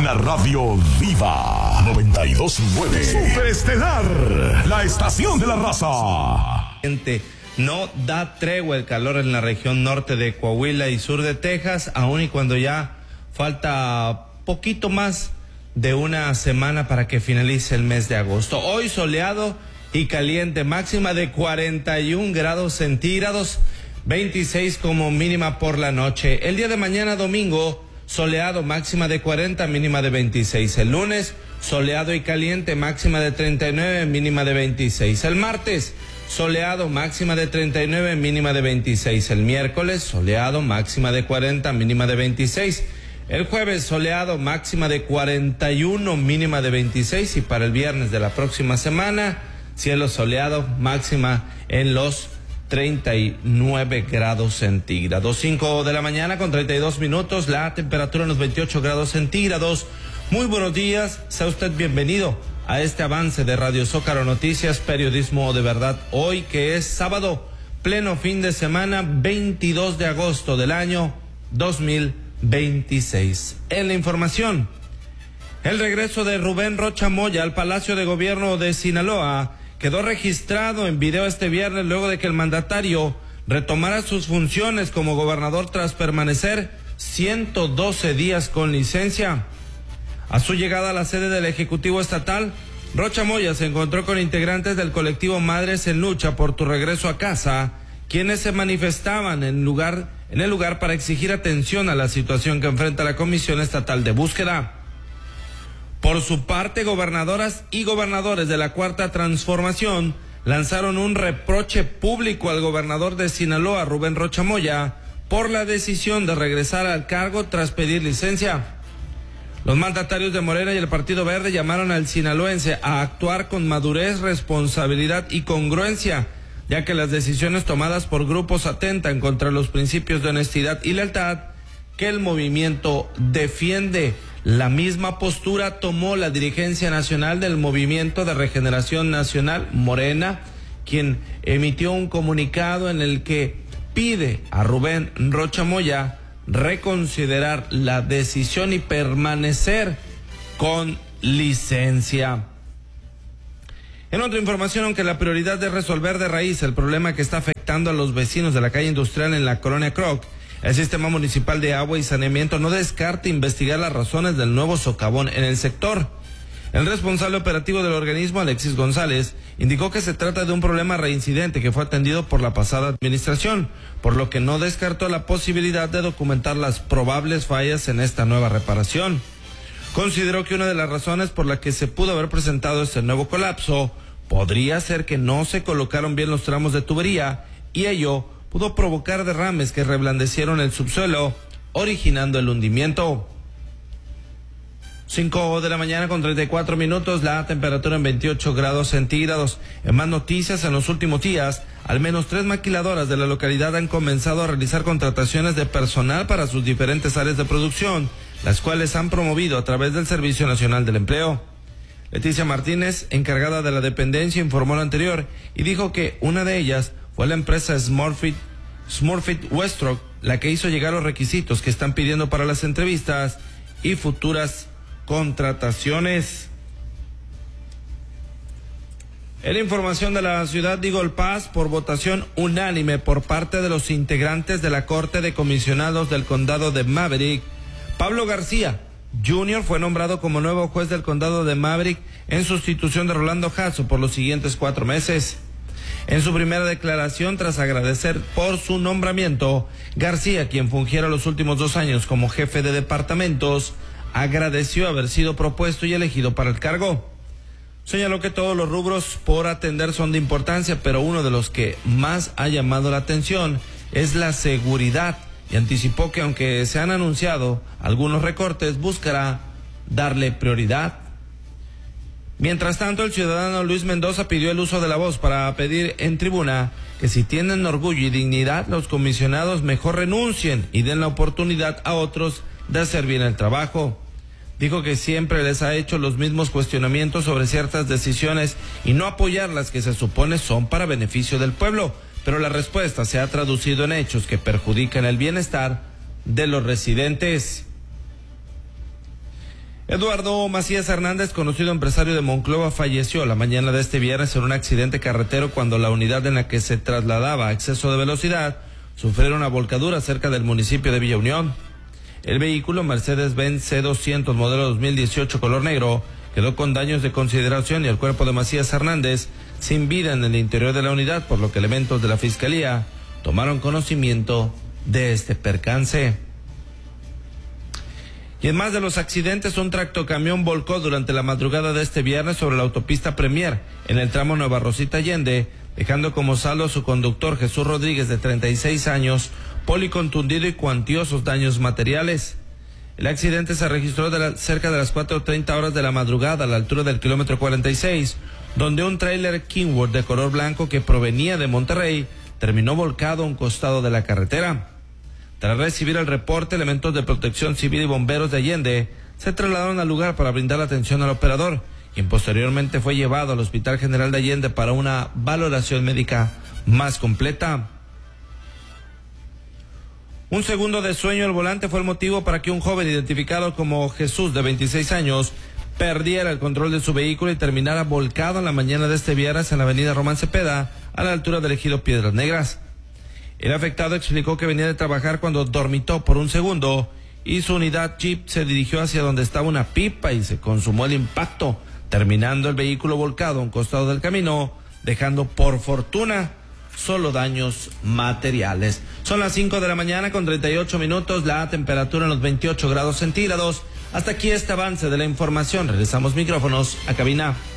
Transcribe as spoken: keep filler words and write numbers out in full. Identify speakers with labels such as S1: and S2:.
S1: Una radio viva. noventa y dos punto nueve. Superestelar. La estación de la raza.
S2: No da tregua el calor en la región norte de Coahuila y sur de Texas, aun y cuando ya falta poquito más de una semana para que finalice el mes de agosto. Hoy soleado y caliente, máxima de cuarenta y un grados centígrados, veintiséis como mínima por la noche. El día de mañana domingo, soleado, máxima de cuarenta, mínima de veintiséis. El lunes, soleado y caliente, máxima de treinta y nueve, mínima de veintiséis. El martes, soleado, máxima de treinta y nueve, mínima de veintiséis. El miércoles, soleado, máxima de cuarenta, mínima de veintiséis. El jueves, soleado, máxima de cuarenta y uno, mínima de veintiséis. Y para el viernes de la próxima semana, cielo soleado, máxima en los treinta y nueve grados centígrados. cinco de la mañana con treinta y dos minutos, la temperatura en los veintiocho grados centígrados. Muy buenos días, sea usted bienvenido a este avance de Radio Zócalo Noticias, periodismo de verdad. Hoy que es sábado, pleno fin de semana, veintidós de agosto del año dos mil veintiséis. En la información, el regreso de Rubén Rocha Moya al Palacio de Gobierno de Sinaloa quedó registrado en video este viernes luego de que el mandatario retomara sus funciones como gobernador tras permanecer ciento doce días con licencia. A su llegada a la sede del Ejecutivo Estatal, Rocha Moya se encontró con integrantes del colectivo Madres en Lucha por tu regreso a casa, quienes se manifestaban en lugar, en el lugar para exigir atención a la situación que enfrenta la Comisión Estatal de Búsqueda. Por su parte, gobernadoras y gobernadores de la Cuarta Transformación lanzaron un reproche público al gobernador de Sinaloa, Rubén Rocha Moya, por la decisión de regresar al cargo tras pedir licencia. Los mandatarios de Morena y el Partido Verde llamaron al sinaloense a actuar con madurez, responsabilidad y congruencia, ya que las decisiones tomadas por grupos atentan contra los principios de honestidad y lealtad que el movimiento defiende. La misma postura tomó la dirigencia nacional del Movimiento de Regeneración Nacional, Morena, quien emitió un comunicado en el que pide a Rubén Rocha Moya reconsiderar la decisión y permanecer con licencia. En otra información, aunque la prioridad es resolver de raíz el problema que está afectando a los vecinos de la calle industrial en la colonia Croc, el Sistema Municipal de Agua y Saneamiento no descarta investigar las razones del nuevo socavón en el sector. El responsable operativo del organismo, Alexis González, indicó que se trata de un problema reincidente que fue atendido por la pasada administración, por lo que no descartó la posibilidad de documentar las probables fallas en esta nueva reparación. Consideró que una de las razones por la que se pudo haber presentado este nuevo colapso podría ser que no se colocaron bien los tramos de tubería y ello pudo provocar derrames que reblandecieron el subsuelo, originando el hundimiento. cinco de la mañana con treinta y cuatro minutos, la temperatura en veintiocho grados centígrados. En más noticias, en los últimos días, al menos tres maquiladoras de la localidad han comenzado a realizar contrataciones de personal para sus diferentes áreas de producción, las cuales han promovido a través del Servicio Nacional del Empleo. Leticia Martínez, encargada de la dependencia, informó lo anterior y dijo que una de ellas fue la empresa Smurfit, Smurfit Westrock, la que hizo llegar los requisitos que están pidiendo para las entrevistas y futuras contrataciones. En la información de la ciudad de Eagle Pass, por votación unánime por parte de los integrantes de la Corte de Comisionados del Condado de Maverick, Pablo García junior fue nombrado como nuevo juez del Condado de Maverick en sustitución de Rolando Jasso por los siguientes cuatro meses. En su primera declaración, tras agradecer por su nombramiento, García, quien fungiera los últimos dos años como jefe de departamentos, agradeció haber sido propuesto y elegido para el cargo. Señaló que todos los rubros por atender son de importancia, pero uno de los que más ha llamado la atención es la seguridad, y anticipó que aunque se han anunciado algunos recortes, buscará darle prioridad. Mientras tanto, el ciudadano Luis Mendoza pidió el uso de la voz para pedir en tribuna que si tienen orgullo y dignidad, los comisionados mejor renuncien y den la oportunidad a otros de hacer bien el trabajo. Dijo que siempre les ha hecho los mismos cuestionamientos sobre ciertas decisiones y no apoyar las que se supone son para beneficio del pueblo, pero la respuesta se ha traducido en hechos que perjudican el bienestar de los residentes. Eduardo Macías Hernández, conocido empresario de Monclova, falleció la mañana de este viernes en un accidente carretero cuando la unidad en la que se trasladaba a exceso de velocidad sufrió una volcadura cerca del municipio de Villa Unión. El vehículo Mercedes-Benz C doscientos modelo dos mil dieciocho color negro quedó con daños de consideración y el cuerpo de Macías Hernández sin vida en el interior de la unidad, por lo que elementos de la Fiscalía tomaron conocimiento de este percance. Y en más de los accidentes, un tractocamión volcó durante la madrugada de este viernes sobre la autopista Premier en el tramo Nueva Rosita Allende, dejando como saldo a su conductor Jesús Rodríguez, de treinta y seis años, policontundido y cuantiosos daños materiales. El accidente se registró de la, cerca de las cuatro treinta horas de la madrugada a la altura del kilómetro cuarenta y seis, donde un tráiler Kingwood de color blanco que provenía de Monterrey terminó volcado a un costado de la carretera. Tras recibir el reporte, elementos de protección civil y bomberos de Allende se trasladaron al lugar para brindar atención al operador, quien posteriormente fue llevado al Hospital General de Allende para una valoración médica más completa. Un segundo de sueño al volante fue el motivo para que un joven identificado como Jesús, de veintiséis años, perdiera el control de su vehículo y terminara volcado en la mañana de este viernes en la avenida Román Cepeda, a la altura del ejido Piedras Negras. El afectado explicó que venía de trabajar cuando dormitó por un segundo y su unidad Jeep se dirigió hacia donde estaba una pipa y se consumó el impacto, terminando el vehículo volcado a un costado del camino, dejando por fortuna solo daños materiales. Son las cinco de la mañana con treinta y ocho minutos, la temperatura en los veintiocho grados centígrados. Hasta aquí este avance de la información. Regresamos micrófonos a cabina.